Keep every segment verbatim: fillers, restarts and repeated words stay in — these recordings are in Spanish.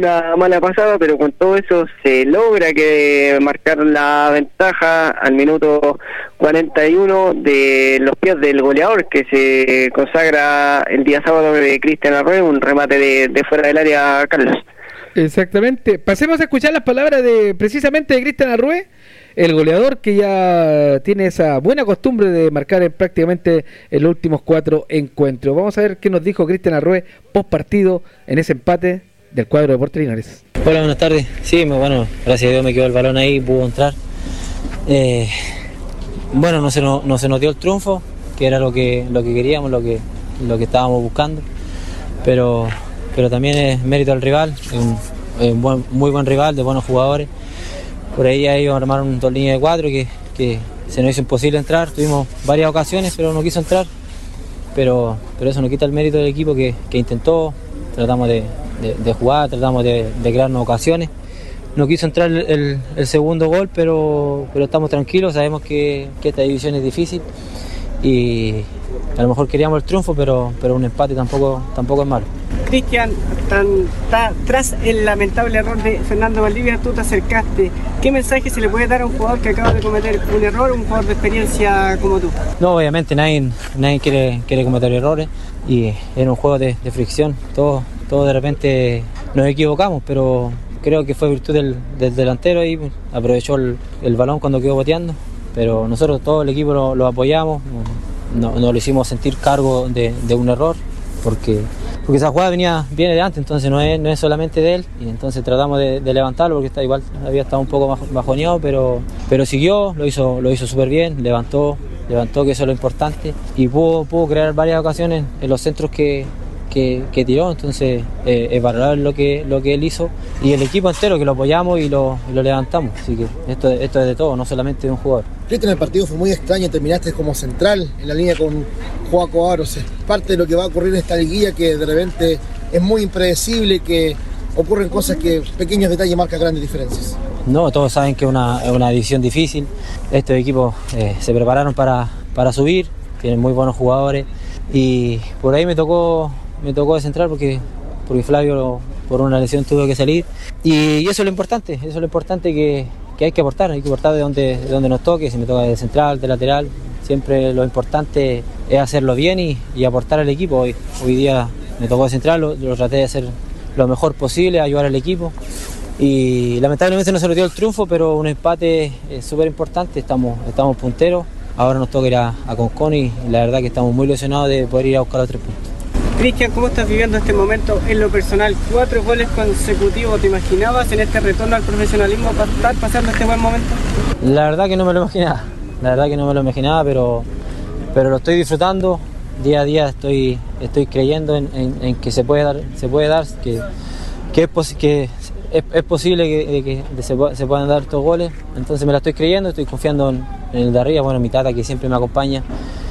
una mala pasada, pero con todo eso se logra que marcar la ventaja al minuto cuarenta y uno de los pies del goleador, que se consagra el día sábado de Cristian Arrué, un remate de, de fuera del área, Carlos. Exactamente. Pasemos a escuchar las palabras de precisamente de Cristian Arrué, el goleador que ya tiene esa buena costumbre de marcar en prácticamente en los últimos cuatro encuentros. Vamos a ver qué nos dijo Cristian Arrué post partido en ese empate del cuadro de Deportes Linares. Hola, buenas tardes. Sí, muy bueno, gracias a Dios me quedó el balón ahí, pudo entrar. Eh, bueno, no se, nos, no se nos dio el triunfo, que era lo que, lo que queríamos, lo que, lo que estábamos buscando, pero... pero también es mérito del rival, es un, es un buen, muy buen rival, de buenos jugadores. Por ahí ya iban a armar un dos líneas de cuatro que, que se nos hizo imposible entrar, tuvimos varias ocasiones pero no quiso entrar, pero, pero eso no quita el mérito del equipo que, que intentó, tratamos de, de, de jugar, tratamos de, de crearnos ocasiones. No quiso entrar el, el, el segundo gol, pero, pero estamos tranquilos, sabemos que, que esta división es difícil y a lo mejor queríamos el triunfo, pero, pero un empate tampoco, tampoco es malo. Cristian, tan, ta, tras el lamentable error de Fernando Valdivia, tú te acercaste. ¿Qué mensaje se le puede dar a un jugador que acaba de cometer un error, un jugador de experiencia como tú? No, obviamente nadie, nadie quiere, quiere cometer errores y era un juego de, de fricción. Todos todo de repente nos equivocamos, pero creo que fue virtud del, del delantero y aprovechó el, el balón cuando quedó boteando. Pero nosotros todo el equipo lo, lo apoyamos, no, no le hicimos sentir cargo de, de un error porque... porque esa jugada venía, viene de antes, entonces no es, no es solamente de él, y entonces tratamos de, de levantarlo porque está igual, había estado un poco bajoneado, pero, pero siguió, lo hizo, lo hizo súper bien, levantó, levantó, que eso es lo importante, y pudo, pudo crear varias ocasiones en los centros que, que, que tiró, entonces eh, es valorable lo que, lo que él hizo, y el equipo entero que lo apoyamos y lo, y lo levantamos, así que esto, esto es de todo, no solamente de un jugador. Cristian, el partido fue muy extraño, terminaste como central en la línea con Joaco Aros. Es parte de lo que va a ocurrir en esta liguilla, que de repente es muy impredecible, que ocurren cosas que pequeños detalles marcan grandes diferencias. No, todos saben que es una, una división difícil, estos equipos eh, se prepararon para, para subir, tienen muy buenos jugadores y por ahí me tocó, me tocó de central porque, porque Flavio por una lesión tuvo que salir y, y eso es lo importante, eso es lo importante que que hay que aportar, hay que aportar de donde, de donde nos toque, si me toca de central, de lateral, siempre lo importante es hacerlo bien y, y aportar al equipo. Hoy, hoy día me tocó de central, lo, lo traté de hacer lo mejor posible, ayudar al equipo y lamentablemente no se nos dio el triunfo, pero un empate es súper importante, estamos, estamos punteros, ahora nos toca ir a, a Concón y la verdad que estamos muy ilusionados de poder ir a buscar los tres puntos. Cristian, ¿cómo estás viviendo este momento en lo personal? Cuatro goles consecutivos, ¿te imaginabas en este retorno al profesionalismo estar pasando este buen momento? La verdad que no me lo imaginaba, la verdad que no me lo imaginaba, pero, pero lo estoy disfrutando, día a día estoy, estoy creyendo en, en, en que se puede dar, se puede dar, que, que, es, posi- que es, es posible que, que se, se puedan dar estos goles, entonces me la estoy creyendo, estoy confiando en, en el de arriba, bueno, mi tata que siempre me acompaña.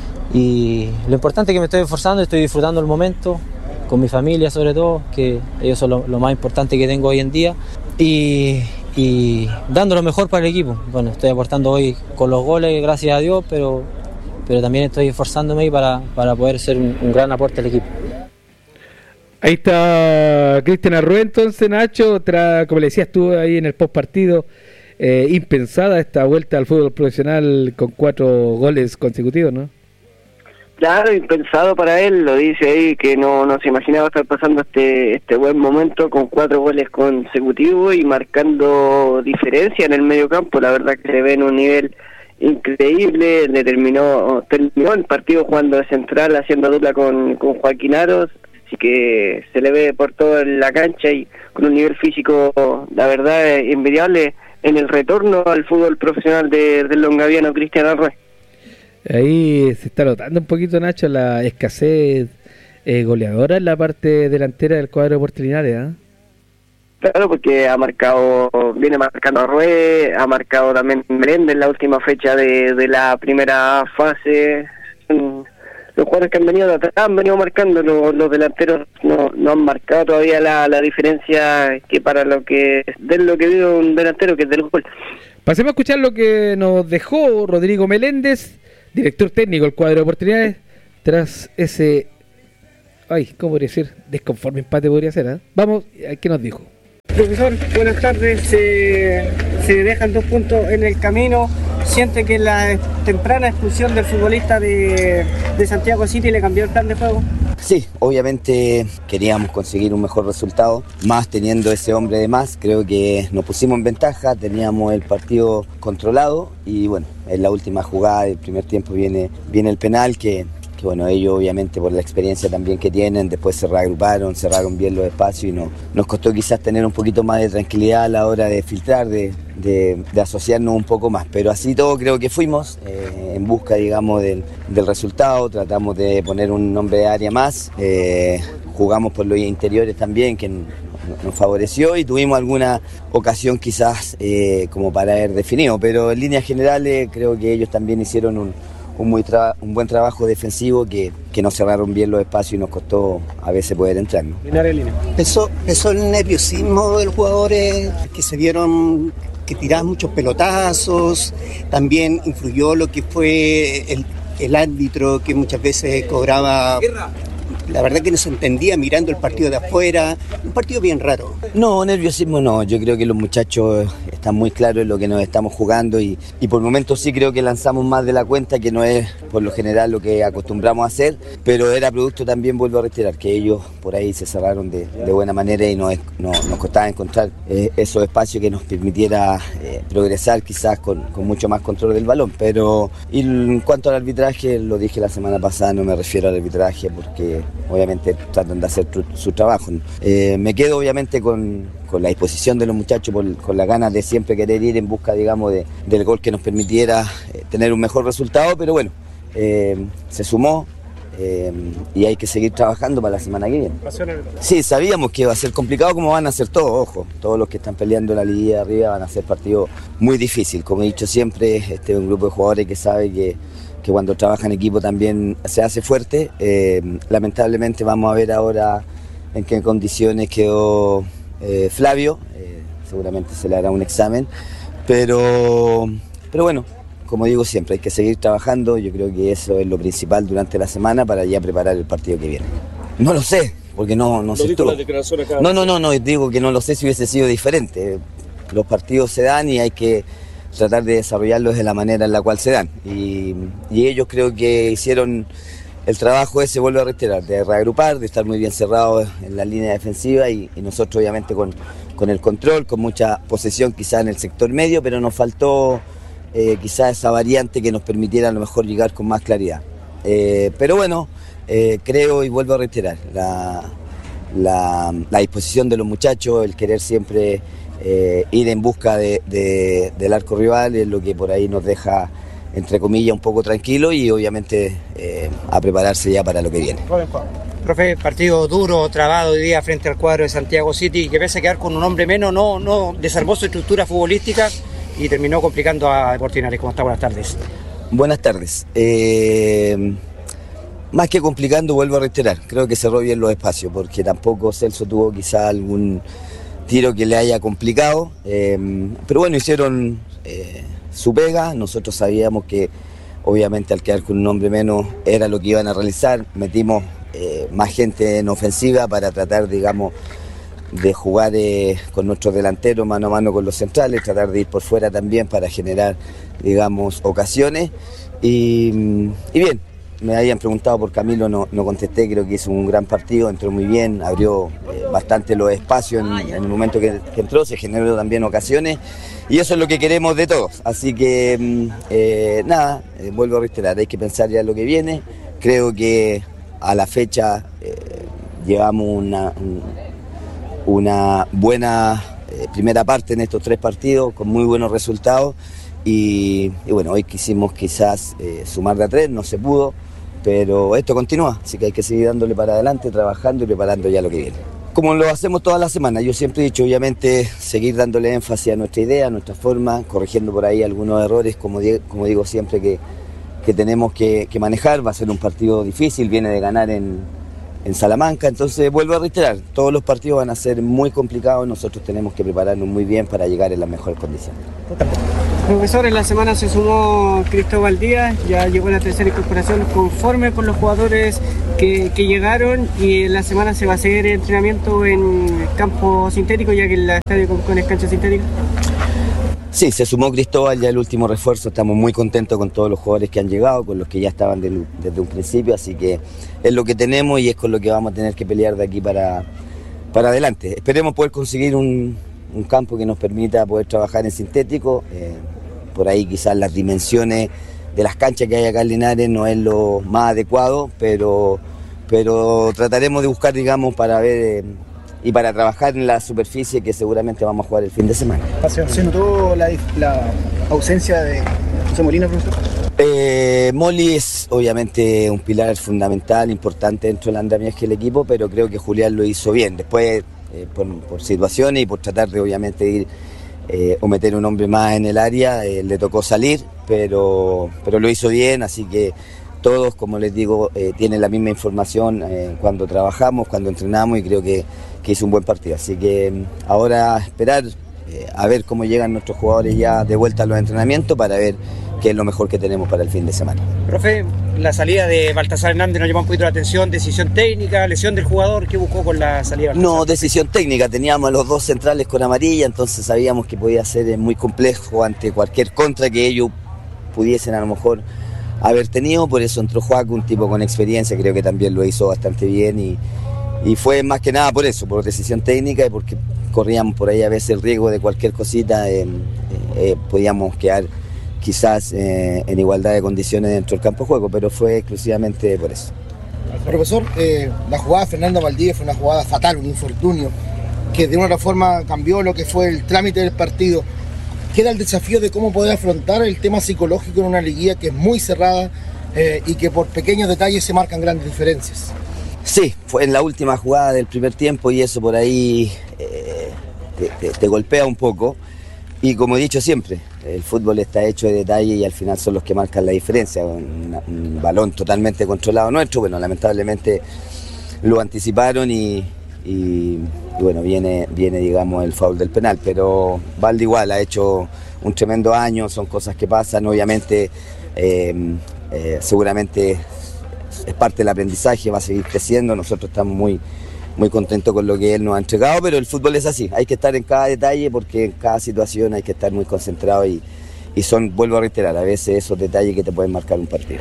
Y lo importante es que me estoy esforzando, estoy disfrutando el momento, con mi familia sobre todo, que ellos son lo, lo más importante que tengo hoy en día, y, y dando lo mejor para el equipo. Bueno, estoy aportando hoy con los goles, gracias a Dios, pero, pero también estoy esforzándome para, para poder ser un, un gran aporte al equipo. Ahí está Cristian Arrué, entonces, Nacho, otra, como le decías tú ahí en el post partido, eh, impensada esta vuelta al fútbol profesional con cuatro goles consecutivos, ¿no? Claro, impensado para él, lo dice ahí, que no, no se imaginaba estar pasando este este buen momento con cuatro goles consecutivos y marcando diferencia en el medio campo. La verdad que se ve en un nivel increíble, le terminó, terminó el partido jugando de central, haciendo dupla con, con Joaquín Aros, así que se le ve por toda la cancha y con un nivel físico, la verdad, envidiable en el retorno al fútbol profesional de, del longaviano Cristian Arrué. Ahí se está notando un poquito, Nacho, la escasez eh, goleadora en la parte delantera del cuadro de Deportes Linares, ¿eh? Claro, porque ha marcado, viene marcando a Rué, ha marcado también Meléndez en la última fecha de, de la primera fase. Los jugadores que han venido de atrás han venido marcando, los, los delanteros no, no han marcado todavía la, la diferencia que para lo que de lo que vive un delantero, que es del gol. Pasemos a escuchar lo que nos dejó Rodrigo Meléndez, director técnico del cuadro de Deportes Linares, tras ese, ay, ¿cómo podría decir? Desconforme empate podría ser, ¿eh? Vamos, ¿qué nos dijo? Profesor, buenas tardes. Se, se dejan dos puntos en el camino. ¿Siente que la temprana expulsión del futbolista de, de Santiago City le cambió el plan de juego? Sí, obviamente queríamos conseguir un mejor resultado, más teniendo ese hombre de más. Creo que nos pusimos en ventaja, teníamos el partido controlado y bueno, en la última jugada del primer tiempo viene, viene el penal que... que bueno, ellos obviamente por la experiencia también que tienen, después se reagruparon, cerraron bien los espacios y no, nos costó quizás tener un poquito más de tranquilidad a la hora de filtrar, de, de, de asociarnos un poco más, pero así todo creo que fuimos eh, en busca, digamos, del, del resultado, tratamos de poner un nombre de área más, eh, jugamos por los interiores también, que nos favoreció y tuvimos alguna ocasión quizás eh, como para haber definido, pero en líneas generales creo que ellos también hicieron un Un, muy tra- un buen trabajo defensivo que, que nos cerraron bien los espacios y nos costó a veces poder entrar, ¿no? Pesó, pesó el nerviosismo de los jugadores que se vieron que tiraban muchos pelotazos, también influyó lo que fue el, el árbitro que muchas veces cobraba. La verdad que no se entendía mirando el partido de afuera, un partido bien raro. No, nerviosismo no, yo creo que los muchachos están muy claros en lo que nos estamos jugando y, y por momentos sí creo que lanzamos más de la cuenta, que no es por lo general lo que acostumbramos a hacer, pero era producto también, vuelvo a reiterar, que ellos por ahí se cerraron de, de buena manera y nos, nos, nos costaba encontrar eh, esos espacios que nos permitiera eh, progresar quizás con, con mucho más control del balón, pero y en cuanto al arbitraje, lo dije la semana pasada, no me refiero al arbitraje porque obviamente tratan de hacer tu, su trabajo. Eh, me quedo obviamente con, con la disposición de los muchachos, por, con las ganas de siempre querer ir en busca, digamos, de, del gol que nos permitiera eh, tener un mejor resultado, pero bueno, eh, se sumó eh, y hay que seguir trabajando para la semana que viene. Sí, sabíamos que iba a ser complicado como van a ser todos, ojo, todos los que están peleando en la liguilla de arriba van a ser partidos muy difíciles, como he dicho siempre, este es un grupo de jugadores que sabe que que cuando trabaja en equipo también se hace fuerte. Eh, lamentablemente vamos a ver ahora en qué condiciones quedó eh, Flavio, eh, seguramente se le hará un examen, pero, pero bueno, como digo siempre, hay que seguir trabajando, yo creo que eso es lo principal durante la semana para ya preparar el partido que viene. No lo sé, porque no, no sé todo. No, no, no, no, digo que no lo sé si hubiese sido diferente. Los partidos se dan y hay que tratar de desarrollarlos de la manera en la cual se dan. Y, y ellos creo que hicieron el trabajo ese, vuelvo a reiterar, de reagrupar, de estar muy bien cerrados en la línea defensiva y, y nosotros obviamente con, con el control, con mucha posesión quizás en el sector medio, pero nos faltó eh, quizás esa variante que nos permitiera a lo mejor llegar con más claridad. Eh, pero bueno, eh, creo y vuelvo a reiterar, la, la, la disposición de los muchachos, el querer siempre Eh, ir en busca de, de, del arco rival es lo que por ahí nos deja, entre comillas, un poco tranquilo y obviamente eh, a prepararse ya para lo que viene. Profe, partido duro, trabado hoy día frente al cuadro de Santiago City, que pese a quedar con un hombre menos, no, no desarmó su estructura futbolística y terminó complicando a Deportes Linares. ¿Cómo está? Buenas tardes. Buenas tardes. Eh, más que complicando, vuelvo a reiterar, creo que cerró bien los espacios, porque tampoco Celso tuvo quizá algún tiro que le haya complicado, eh, pero bueno, hicieron eh, su pega, nosotros sabíamos que obviamente al quedar con un hombre menos era lo que iban a realizar, metimos eh, más gente en ofensiva para tratar, digamos, de jugar eh, con nuestros delanteros mano a mano con los centrales, tratar de ir por fuera también para generar, digamos, ocasiones y, y bien. Me habían preguntado por Camilo, no, no contesté, creo que hizo un gran partido, entró muy bien, abrió eh, bastante los espacios en, en el momento que, que entró, se generó también ocasiones y eso es lo que queremos de todos. Así que eh, nada, eh, vuelvo a reiterar, hay que pensar ya en lo que viene, creo que a la fecha eh, llevamos una, un, una buena eh, primera parte en estos tres partidos con muy buenos resultados y, y bueno, hoy quisimos quizás eh, sumar de a tres, no se pudo. Pero esto continúa, así que hay que seguir dándole para adelante, trabajando y preparando ya lo que viene. Como lo hacemos todas las semanas, yo siempre he dicho, obviamente, seguir dándole énfasis a nuestra idea, a nuestra forma, corrigiendo por ahí algunos errores, como, di- como digo siempre, que, que tenemos que, que manejar. Va a ser un partido difícil, viene de ganar en, en Salamanca, entonces vuelvo a reiterar, todos los partidos van a ser muy complicados, nosotros tenemos que prepararnos muy bien para llegar en las mejores condiciones. Profesor, en la semana se sumó Cristóbal Díaz, ya llegó la tercera incorporación, conforme con los jugadores que, que llegaron, y en la semana se va a hacer entrenamiento en campo sintético, ya que el estadio con es cancha sintética. Sí, se sumó Cristóbal, ya el último refuerzo, estamos muy contentos con todos los jugadores que han llegado, con los que ya estaban del, desde un principio, así que es lo que tenemos y es con lo que vamos a tener que pelear de aquí para, para adelante. Esperemos poder conseguir un, un campo que nos permita poder trabajar en sintético, eh, por ahí quizás las dimensiones de las canchas que hay acá en Linares no es lo más adecuado, pero, pero trataremos de buscar, digamos, para ver... Eh, y para trabajar en la superficie que seguramente vamos a jugar el fin de semana. ¿Se notó la, la ausencia de José Molina, profesor? Eh, Moli es obviamente un pilar fundamental, importante dentro del andamiaje del equipo, pero creo que Julián lo hizo bien. Después, eh, por, por situaciones y por tratar de obviamente ir eh, o meter un hombre más en el área, eh, le tocó salir, pero, pero lo hizo bien, así que todos, como les digo, eh, tienen la misma información eh, cuando trabajamos, cuando entrenamos, y creo que, que hizo un buen partido. Así que ahora esperar eh, a ver cómo llegan nuestros jugadores ya de vuelta a los entrenamientos para ver qué es lo mejor que tenemos para el fin de semana. Profe, la salida de Baltasar Hernández nos llamó un poquito la atención, decisión técnica, lesión del jugador, ¿qué buscó con la salida de Baltasar? No, decisión técnica, teníamos a los dos centrales con amarilla, entonces sabíamos que podía ser muy complejo ante cualquier contra que ellos pudiesen a lo mejor haber tenido, por eso entró Joaco, un tipo con experiencia, creo que también lo hizo bastante bien y, y fue más que nada por eso, por decisión técnica y porque corríamos por ahí a veces el riesgo de cualquier cosita, eh, eh, podíamos quedar quizás eh, en igualdad de condiciones dentro del campo de juego, pero fue exclusivamente por eso. Profesor, eh, la jugada de Fernando Valdivia fue una jugada fatal, un infortunio, que de una otra forma cambió lo que fue el trámite del partido. Queda el desafío de cómo poder afrontar el tema psicológico en una liguilla que es muy cerrada eh, y que por pequeños detalles se marcan grandes diferencias. Sí, fue en la última jugada del primer tiempo y eso por ahí eh, te, te, te golpea un poco. Y como he dicho siempre, el fútbol está hecho de detalle y al final son los que marcan la diferencia. Un, un balón totalmente controlado nuestro, bueno, lamentablemente lo anticiparon y... Y, y bueno, viene, viene digamos el foul del penal, pero Valde igual ha hecho un tremendo año, son cosas que pasan, obviamente eh, eh, seguramente es parte del aprendizaje, va a seguir creciendo, nosotros estamos muy, muy contentos con lo que él nos ha entregado, pero el fútbol es así, hay que estar en cada detalle porque en cada situación hay que estar muy concentrado y, y son, vuelvo a reiterar, a veces esos detalles que te pueden marcar un partido.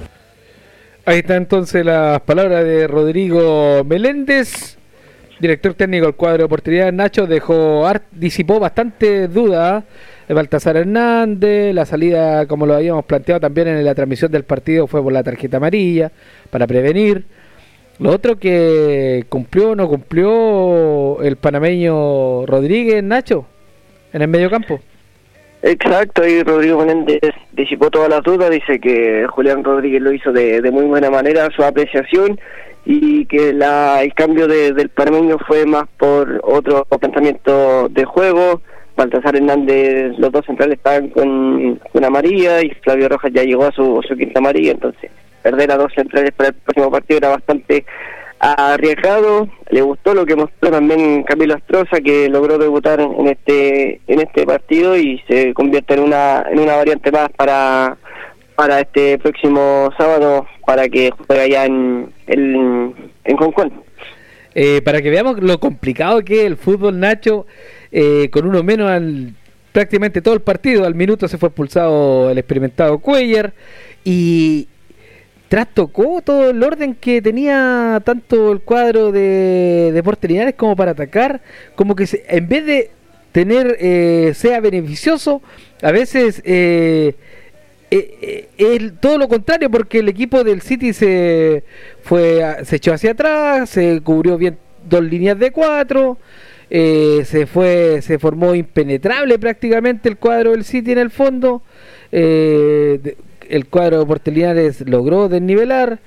Ahí está entonces las palabras de Rodrigo Meléndez, director técnico del cuadro de portería. Nacho dejó art, disipó bastante duda de Baltasar Hernández. La salida, como lo habíamos planteado también en la transmisión del partido, fue por la tarjeta amarilla para prevenir. Lo otro que cumplió o no cumplió el panameño Rodríguez, Nacho, en el mediocampo. Exacto, y Rodrigo Menéndez disipó todas las dudas, dice que Julián Rodríguez lo hizo de, de muy buena manera, su apreciación, y que la, el cambio de, del panameño fue más por otro pensamiento de juego. Baltasar Hernández, los dos centrales estaban con, con amarilla y Flavio Rojas ya llegó a su, su quinta amarilla, entonces perder a dos centrales para el próximo partido era bastante arriesgado. Le gustó lo que mostró también Camilo Astroza, que logró debutar en, en este en este partido y se convierte en una en una variante más para para este próximo sábado, para que juegue allá en, en, en Concón. Eh, para que veamos lo complicado que es el fútbol, Nacho, eh, con uno menos al, prácticamente todo el partido, al minuto se fue expulsado el experimentado Cuellar y trastocó todo el orden que tenía tanto el cuadro de Deportes Linares como para atacar, como que se, en vez de tener eh, sea beneficioso, a veces eh, eh, eh, es todo lo contrario, porque el equipo del City se fue se echó hacia atrás, se cubrió bien dos líneas de cuatro, eh, se fue se formó impenetrable prácticamente el cuadro del City en el fondo. eh, de, el cuadro de Deportes Linares logró desnivelar,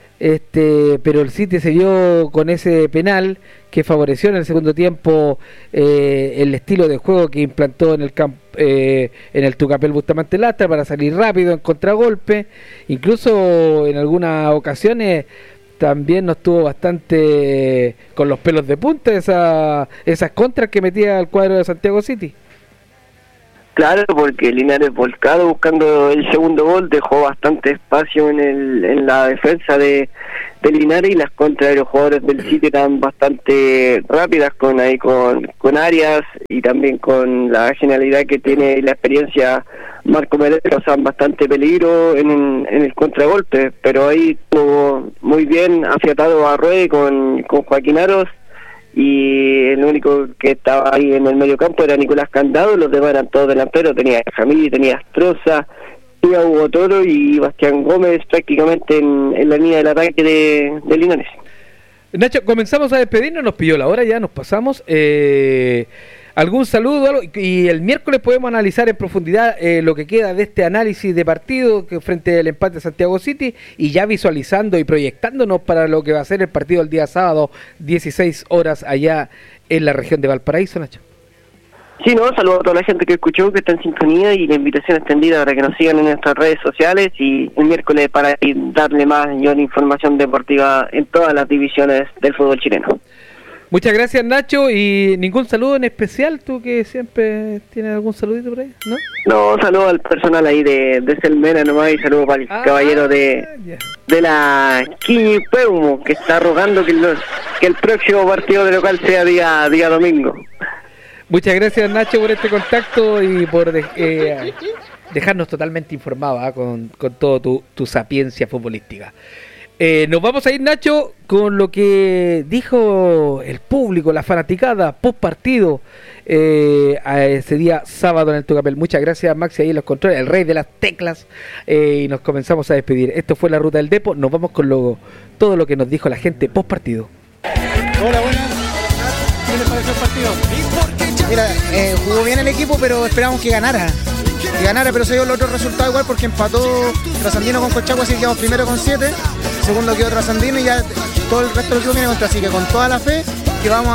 este, pero el City se vio con ese penal que favoreció en el segundo tiempo eh, el estilo de juego que implantó en el campo, eh, en el Tucapel Bustamante Lastra, para salir rápido en contragolpe. Incluso en algunas ocasiones también nos tuvo bastante con los pelos de punta esa, esas contras que metía el cuadro de Santiago City. Claro, porque Linares volcado buscando el segundo gol, dejó bastante espacio en el en la defensa de, de Linares, y las contras de los jugadores del City eran bastante rápidas, con ahí con, con Arias y también con la genialidad que tiene y la experiencia Marco Medel, causaban bastante peligro en, en el contragolpe, pero ahí estuvo muy bien afiatado a Rueda con, con Joaquín Aros, y el único que estaba ahí en el medio campo era Nicolás Candado. Los demás eran todos delanteros, tenía Jamil, tenía Astroza, tenía Hugo Toro y Bastián Gómez prácticamente en, en la línea del ataque de, de Linares. Nacho, comenzamos a despedirnos, nos pilló la hora, ya nos pasamos. Eh, ¿Algún saludo? Algo? Y el miércoles podemos analizar en profundidad eh, lo que queda de este análisis de partido que frente al empate de Santiago City, y ya visualizando y proyectándonos para lo que va a ser el partido el día sábado, dieciséis horas allá en la región de Valparaíso, Nacho. Sí, no, saludo a toda la gente que escuchó, que está en sintonía, y la invitación extendida para que nos sigan en nuestras redes sociales, y el miércoles para darle más y una información deportiva en todas las divisiones del fútbol chileno. Muchas gracias, Nacho. ¿Y ningún saludo en especial? ¿Tú que siempre tienes algún saludito por ahí? ¿No? No, saludo al personal ahí de, de Selmena nomás, y saludo para el ah, caballero de yeah. de la Quiñipeumo, que está rogando que, lo, que el próximo partido de local sea día, día domingo. Muchas gracias, Nacho, por este contacto y por de, eh, dejarnos totalmente informados ¿eh? con, con toda tu, tu sapiencia futbolística. Eh, nos vamos a ir, Nacho, con lo que dijo el público, la fanaticada, post partido eh, a ese día sábado en el Tucapel. Muchas gracias, Maxi, ahí en los controles, el rey de las teclas, eh, y nos comenzamos a despedir. Esto fue La Ruta del Depo. Nos vamos con lo, todo lo que nos dijo la gente post partido. Hola, buenas. ¿Qué les pareció el partido? Mira, eh, jugó bien el equipo, pero esperábamos que ganara. Que ganara, pero se dio el otro resultado igual, porque empató Trasandino con Colchagua, así que quedamos primero con siete, segundo quedó Trasandino, y ya todo el resto del equipo viene contra, así que con toda la fe que vamos